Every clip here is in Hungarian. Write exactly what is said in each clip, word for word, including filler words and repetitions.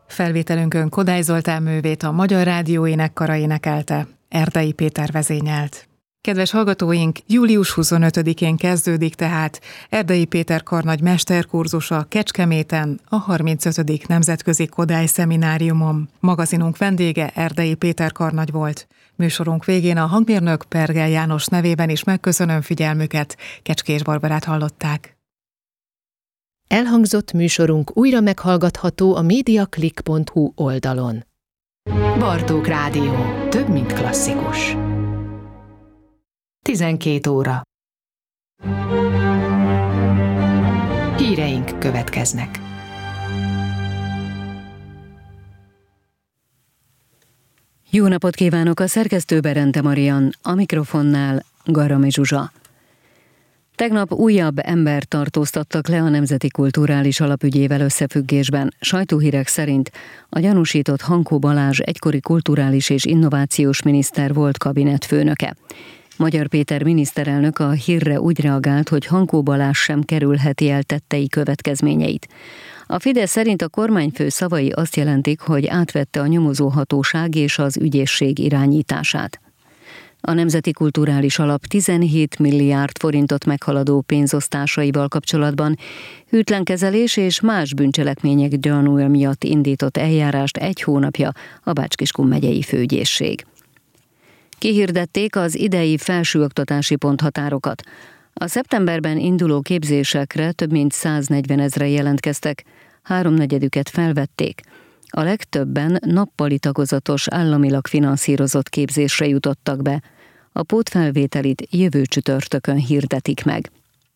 Felvételünkön Kodály Zoltán művét a Magyar Rádió énekkara énekelte, Erdei Péter vezényelt. Kedves hallgatóink, július huszonötödikén kezdődik tehát Erdei Péter karnagy mesterkurzusa Kecskeméten, a harmincötödik Nemzetközi Kodály Szemináriumon. Magazinunk vendége Erdei Péter karnagy volt. Műsorunk végén a hangmérnök Pergel János nevében is megköszönöm figyelmüket, Kecskés Barbarát hallották. Elhangzott műsorunk újra meghallgatható a mediaclick pont hu oldalon. Bartók Rádió. Több, mint klasszikus. tizenkét óra. Híreink következnek. Jó napot kívánok, a szerkesztő Berente Marian, a mikrofonnál Garami Zsuzsa. Tegnap újabb embert tartóztattak le a Nemzeti Kulturális Alapügyével összefüggésben. Sajtóhírek szerint a gyanúsított Hankó Balázs egykori kulturális és innovációs miniszter volt kabinetfőnöke. Magyar Péter miniszterelnök a hírre úgy reagált, hogy Hankó Balázs sem kerülheti el tettei következményeit. A Fidesz szerint a kormányfő szavai azt jelentik, hogy átvette a nyomozóhatóság és az ügyészség irányítását. A Nemzeti Kulturális Alap tizenhét milliárd forintot meghaladó pénzosztásaival kapcsolatban hűtlenkezelés és más bűncselekmények gyanúja miatt indított eljárást egy hónapja a Bács-Kiskun megyei főügyészség. Kihirdették az idei felsőoktatási ponthatárokat. A szeptemberben induló képzésekre több mint száznegyven ezren jelentkeztek, háromnegyedüket felvették. A legtöbben nappali tagozatos államilag finanszírozott képzésre jutottak be. A pótfelvételit jövő csütörtökön hirdetik meg.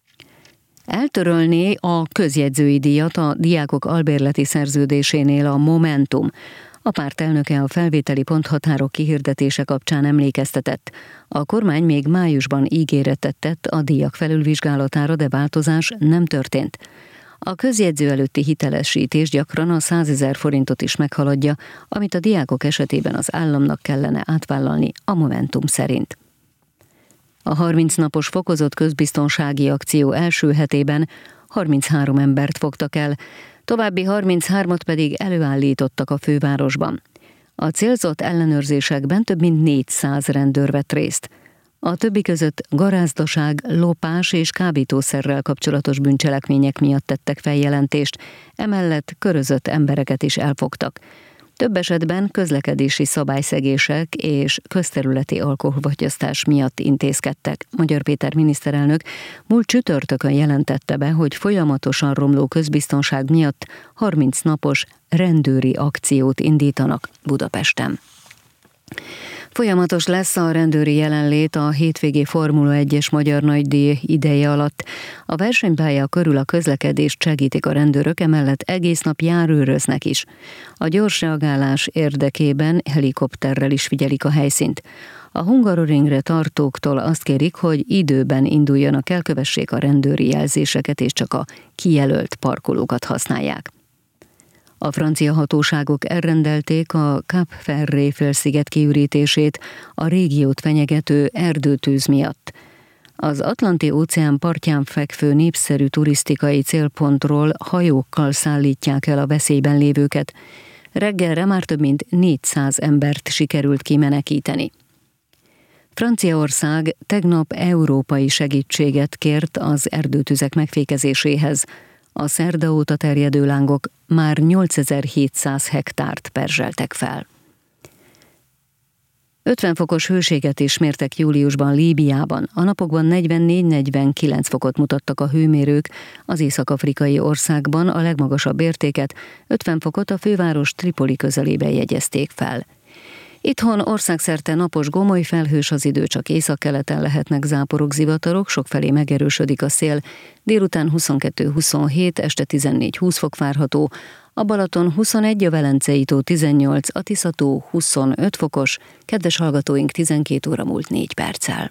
Eltörölné a közjegyzői díjat a diákok albérleti szerződésénél a Momentum. A párt elnöke a felvételi ponthatárok kihirdetése kapcsán emlékeztetett. A kormány még májusban ígéretet tett a díjak felülvizsgálatára, de változás nem történt. A közjegyző előtti hitelesítés gyakran a százezer forintot is meghaladja, amit a diákok esetében az államnak kellene átvállalni a Momentum szerint. A harminc napos fokozott közbiztonsági akció első hetében harminchárom embert fogtak el, további harminchármat pedig előállítottak a fővárosban. A célzott ellenőrzésekben több mint négyszáz rendőr vett részt. A többi között garázdaság, lopás és kábítószerrel kapcsolatos bűncselekmények miatt tettek feljelentést, emellett körözött embereket is elfogtak. Több esetben közlekedési szabályszegések és közterületi alkoholfogyasztás miatt intézkedtek. Magyar Péter miniszterelnök múlt csütörtökön jelentette be, hogy folyamatosan romló közbiztonság miatt harminc napos rendőri akciót indítanak Budapesten. Folyamatos lesz a rendőri jelenlét a hétvégi Formula egyes magyar nagydíj ideje alatt. A versenypálya körül a közlekedést segítik a rendőrök, emellett egész nap járőröznek is. A gyors reagálás érdekében helikopterrel is figyelik a helyszínt. A Hungaroringre tartóktól azt kérik, hogy időben induljanak el, kövessék a rendőri jelzéseket és csak a kijelölt parkolókat használják. A francia hatóságok elrendelték a Cap Ferré félsziget kiürítését a régiót fenyegető erdőtűz miatt. Az Atlanti-óceán partján fekvő népszerű turisztikai célpontról hajókkal szállítják el a veszélyben lévőket. Reggelre már több mint négyszáz embert sikerült kimenekíteni. Franciaország tegnap európai segítséget kért az erdőtüzek megfékezéséhez. A szerda óta terjedő lángok már nyolcezer-hétszáz hektárt perzseltek fel. ötven fokos hőséget is mértek júliusban Líbiában. A napokban negyvennégy-negyvenkilenc fokot mutattak a hőmérők, az észak-afrikai országban a legmagasabb értéket, ötven fokot a főváros Tripoli közelében jegyezték fel. Itthon országszerte napos, gomoly felhős az idő, csak északkeleten lehetnek záporok, zivatarok, sokfelé megerősödik a szél. Délután huszonkettő-huszonhét, este tizennégy-húsz fok várható, a Balaton huszonegy, a Velencei tó tizennyolc, a Tisza tó huszonöt fokos, kedves hallgatóink, tizenkét óra múlt négy perccel.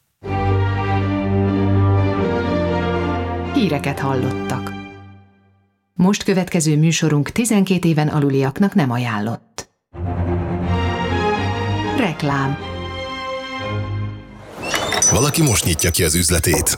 Híreket hallottak. Most következő műsorunk tizenkét éven aluliaknak nem ajánlott. Reklám. Valaki most nyitja ki az üzletét.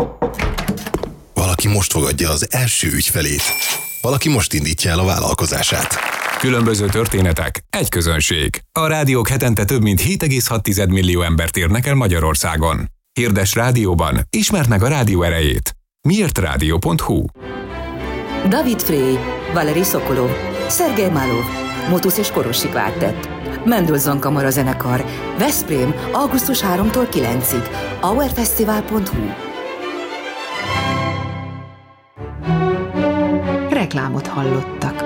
Valaki most fogadja az első ügyfelét. Valaki most indítja el a vállalkozását. Különböző történetek, egy közönség. A rádiók hetente több mint hét egész hat millió embert érnek el Magyarországon. Hirdes rádióban, ismerd meg a rádió erejét. miért rádió pont hu. David Frey, Valeri Sokolov, Szergej Malov, Motusz és Korosi Kvártett, Mendelssohn Kamara Zenekar, Veszprém, augusztus harmadikától kilencedikéig, auerfesztivál pont hu. Reklámot hallottak.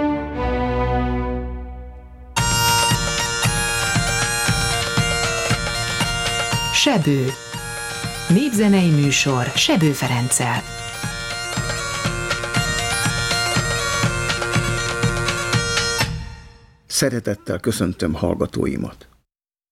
Sebő. Népzenei műsor Sebő Ferenccel. Szeretettel köszöntöm hallgatóimat.